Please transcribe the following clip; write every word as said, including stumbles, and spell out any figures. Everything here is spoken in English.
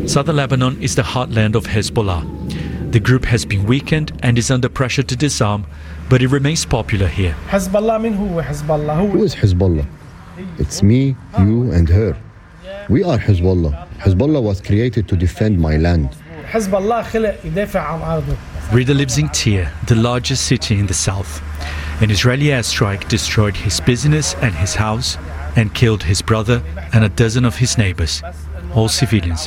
Southern Lebanon is the heartland of Hezbollah. The group has been weakened and is under pressure to disarm, but it remains popular here. Who is Hezbollah? It's me, you and her. We are Hezbollah. Hezbollah was created to defend my land. Rida lives in Tyre, the largest city in the south. An Israeli airstrike destroyed his business and his house and killed his brother and a dozen of his neighbors, all civilians.